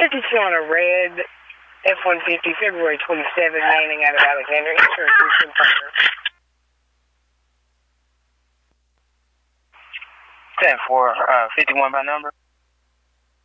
It's showing a red F-150, February 27, landing out of Alexander. Insurance 10-4, 51 by number.